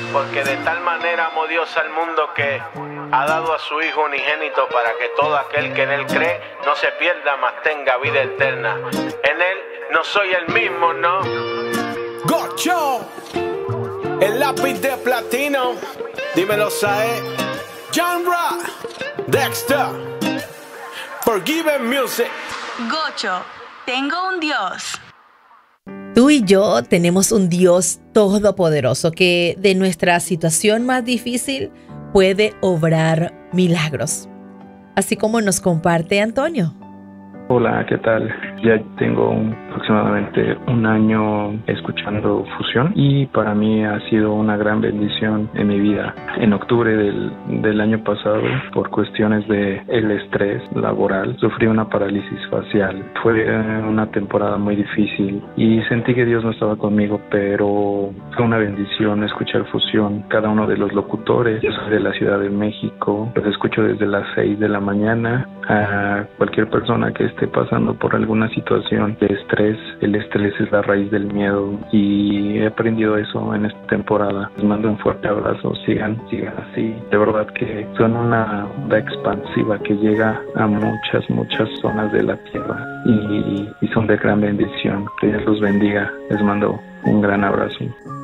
porque de tal manera amó Dios al mundo que ha dado a su Hijo unigénito para que todo aquel que en Él cree no se pierda, mas tenga vida eterna. En Él no soy el mismo, ¿no? Gocho, el lápiz de platino, dímelo, Sae, John Ra, Dexter, Forgiven Music. Gocho, tengo un Dios. Tú y yo tenemos un Dios todopoderoso que de nuestra situación más difícil puede obrar milagros. Así como nos comparte Antonio. Hola, ¿qué tal? Ya tengo aproximadamente un año escuchando Fusión y para mí ha sido una gran bendición en mi vida. En octubre del año pasado, por cuestiones de el estrés laboral, sufrí una parálisis facial. Fue una temporada muy difícil y sentí que Dios no estaba conmigo, pero fue una bendición escuchar Fusión. Cada uno de los locutores, yo soy de la Ciudad de México, los escucho desde las 6 de la mañana. A cualquier persona que esté pasando por alguna situación de estrés, el estrés es la raíz del miedo y he aprendido eso en esta temporada. Les mando un fuerte abrazo, sigan así. De verdad que son una onda expansiva que llega a muchas zonas de la tierra y son de gran bendición. Que Dios los bendiga. Les mando un gran abrazo.